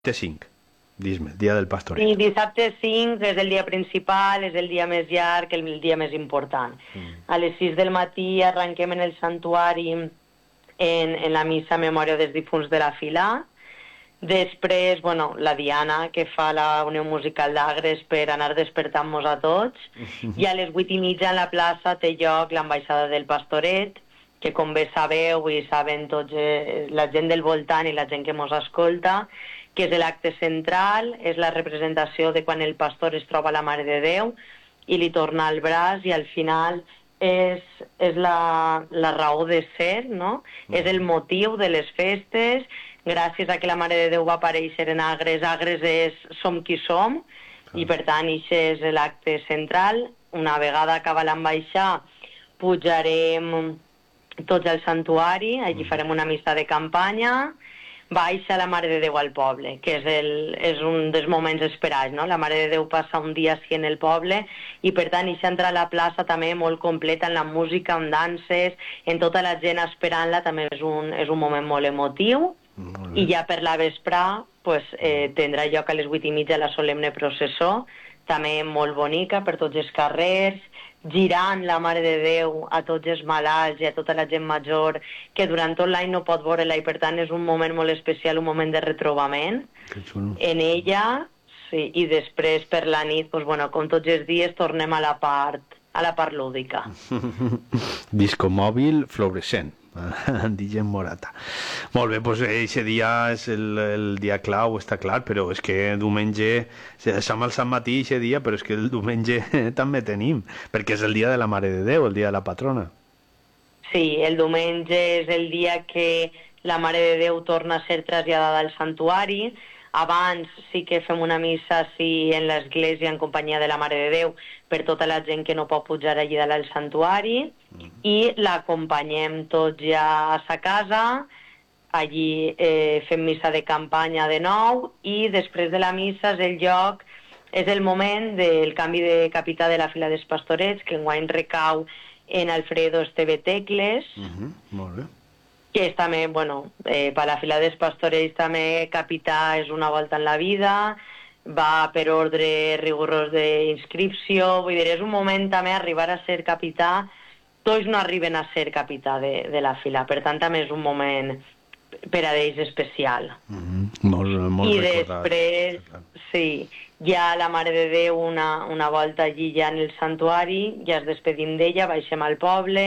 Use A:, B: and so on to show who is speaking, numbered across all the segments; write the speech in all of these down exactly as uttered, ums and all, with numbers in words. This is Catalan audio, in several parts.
A: Dissabte cinc, dis-me, dia del pastoret.
B: Sí, dissabte cinc és el dia principal, és el dia més llarg, el dia més important. Mm. A les sis del matí arrenquem en el santuari en, en la missa a memòria dels difunts de la fila. Després, bueno, la Diana, que fa la Unió Musical d'Agres per anar despertant-nos a tots. I a les vuit i mitja en la plaça té lloc l'ambaixada del pastoret, que com bé sabeu i saben tots eh, la gent del voltant i la gent que mos escolta, que és l'acte central, és la representació de quan el pastor es troba a la Mare de Déu i li torna el braç, i al final és, és la, la raó de ser, no? Mm. És el motiu de les festes. Gràcies a que la Mare de Déu va aparèixer en Agres, Agres és som qui som, ah. i per tant això és l'acte central. Una vegada acaba l'ambaixada, pujarem tots al santuari, allí mm. farem una missa de campanya. Baixa la Mare de Déu al poble, que és, el, és un dels moments esperats, no? La Mare de Déu passa un dia així en el poble i per tant això entra a la plaça també molt completa en la música, en danses, en tota la gent esperant-la, també és un, és un moment molt emotiu. Molt I ja per la vesprà pues, eh, tindrà lloc a les vuit i mitja la solemne processó, també molt bonica per tots els carrers, girant la Mare de Déu a tots els malalts i a tota la gent major que durant tot l'any no pot veure-la, i per tant és un moment molt especial, un moment de retrobament en ella. Sí, i després per la nit, pues, bueno, com tots els dies, tornem a la part, a la part lúdica.
A: Disco mòbil fluorescent. Digen Morata. Molt bé, doncs aquest dia és el, el dia clau, està clar, però és que diumenge, som al Sant Matí aquest dia, però és que el diumenge també tenim, perquè és el dia de la Mare de Déu, el dia de la patrona.
B: Sí, el diumenge és el dia que la Mare de Déu torna a ser traslladada al santuari. Abans sí que fem una missa sí, en l'església en companyia de la Mare de Déu per tota la gent que no pot pujar allí dalt al santuari, mm. i l'acompanyem tots ja a sa casa. Allí eh, fem missa de campanya de nou, i després de la missa és el lloc, és el moment del canvi de capità de la fila dels pastorets, que enguany recau en Alfredo Esteve Tecles.
A: Mm-hmm. Molt bé.
B: Que és també, bueno, eh, per la fila dels pastorets també capità és una volta en la vida, va per ordre rigorós d'inscripció, vull dir, és un moment també arribar a ser capità, tots no arriben a ser capità de, de la fila, per tant també és un moment per a ells especial.
A: Mm-hmm. Molt, molt
B: I
A: recordat.
B: després, sí, ja la Mare de Déu una, una volta allí ja en el santuari, ja es despedim d'ella, baixem al poble,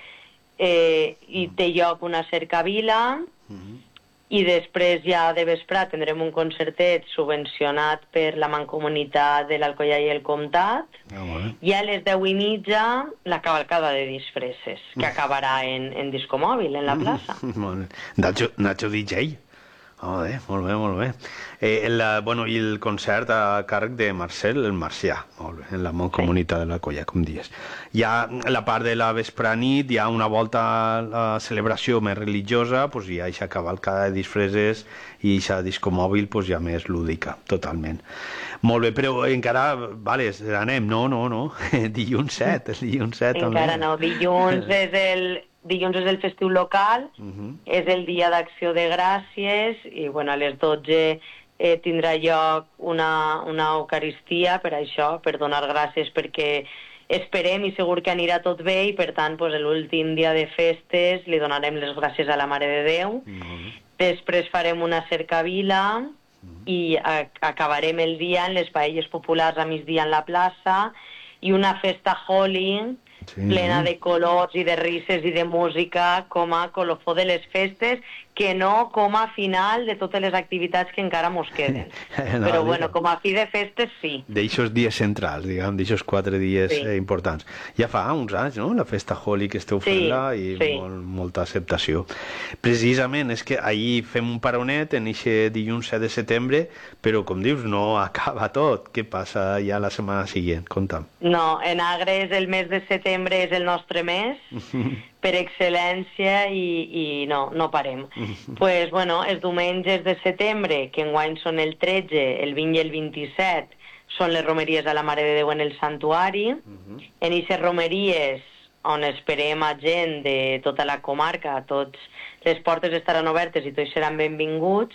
B: Eh, i té lloc una cercavila, mm-hmm. i després ja de vesprà tindrem un concertet subvencionat per la Mancomunitat de l'Alcoià i el Comtat, ah, bueno. I a les deu i mitja la cavalcada de disfresses, que acabarà en, en disco mòbil, en la plaça.
A: Nacho, Nacho D J. Oh, bé, molt bé, molt bé. Eh, el, bueno, I el concert a càrrec de Marcel, el Marcià, molt bé, en la Mancomunitat de l'Alcoià, com dius. Hi ha la part de la vespranit, hi ha una volta a la celebració més religiosa, pues hi ha aquesta cavalcada de disfresses i aquesta disco mòbil pues, ja més lúdica, totalment. Molt bé, però encara, vale, anem, no, no, no, dilluns set, el dilluns set també.
B: Encara no, dilluns és el... Dilluns és el festiu local, uh-huh. és el dia d'acció de gràcies, i bueno, a les dotze eh, tindrà lloc una, una eucaristia per això, per donar gràcies, perquè esperem i segur que anirà tot bé, i per tant pues, l'últim dia de festes li donarem les gràcies a la Mare de Déu. Uh-huh. Després farem una cercavila, uh-huh. i a, acabarem el dia en les paelles populars a migdia en la plaça, i una festa Holi, sí, plena de colors i de risses i de música com a colofó de les festes, que no com a final de totes les activitats que encara mos queden. No, però bueno, com a fi de festes sí.
A: D'eixos dies centrals, diguem, d'eixos quatre dies sí. eh, importants. Ja fa uns anys, no?, la festa Holi que esteu fent-la, sí, i sí. Molt, molta acceptació. Precisament és que ahir fem un paronet en aquest dilluns set de setembre, però com dius, no acaba tot. Què passa ja la setmana següent? Conta'm.
B: No, en Agres el mes de setembre és el nostre mes, per excel·lència, i, i no, no parem. Pues, bueno, els diumenges de setembre, que enguany són el tretze, el vint i el vint-i-set, són les romeries a la Mare de Déu en el santuari. Uh-huh. En aquestes romeries, on esperem a gent de tota la comarca, tots les portes estaran obertes i tots seran benvinguts,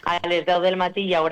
B: A les deu del matí hi haurà